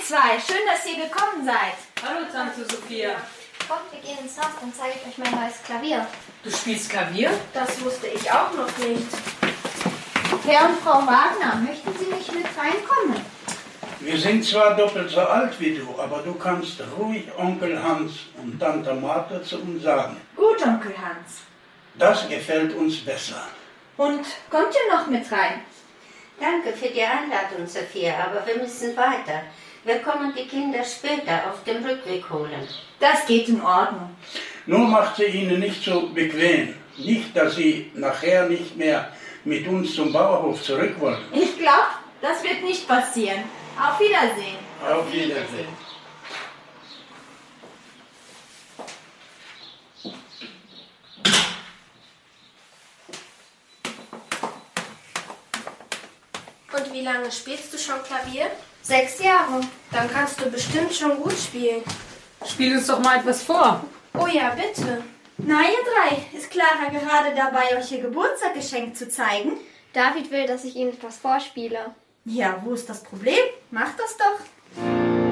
zwei, schön, dass ihr gekommen seid. Hallo Tante Sophia. Kommt, wir gehen ins Haus, dann zeige ich euch mein neues Klavier. Du spielst Klavier? Das wusste ich auch noch nicht. Herr und Frau Wagner, möchten Sie nicht mit reinkommen? Wir sind zwar doppelt so alt wie du, aber du kannst ruhig Onkel Hans und Tante Martha zu uns sagen. Gut, Onkel Hans. Das gefällt uns besser. Und kommt ihr noch mit rein? Danke für die Einladung, Sophia, aber wir müssen weiter. Wir kommen die Kinder später auf dem Rückweg holen. Das geht in Ordnung. Nur macht sie ihnen nicht so bequem. Nicht, dass sie nachher nicht mehr mit uns zum Bauernhof zurück wollen. Ich glaube, das wird nicht passieren. Auf Wiedersehen. Auf Wiedersehen. Und wie lange spielst du schon Klavier? 6 Jahre. Dann kannst du bestimmt schon gut spielen. Spiel uns doch mal etwas vor. Oh ja, bitte. Na, ihr drei, ist Clara gerade dabei, euch ihr Geburtstagsgeschenk zu zeigen? David will, dass ich Ihnen etwas vorspiele. Ja, wo ist das Problem? Macht das doch.